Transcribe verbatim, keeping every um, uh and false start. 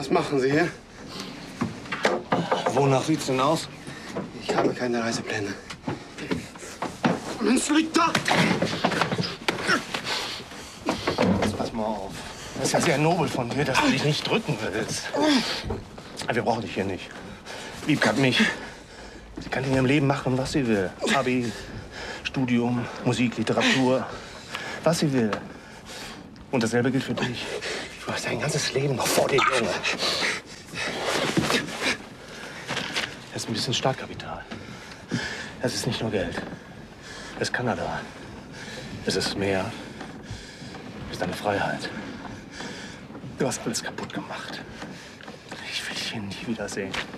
Was machen Sie hier? Wonach sieht's denn aus? Ich habe keine Reisepläne. Mensch, liegt da! Jetzt pass mal auf. Das ist ja sehr nobel von dir, dass du dich nicht drücken willst. Aber wir brauchen dich hier nicht. Wiebke hat mich. Sie kann in ihrem Leben machen, was sie will. Abi, Studium, Musik, Literatur. Was sie will. Und dasselbe gilt für dich. Du hast dein ganzes Leben noch vor dir, Junge. Das ist ein bisschen Startkapital. Das ist nicht nur Geld. Es ist Kanada. Es ist Meer. Es ist deine Freiheit. Du hast alles kaputt gemacht. Ich will dich hier nie wiedersehen.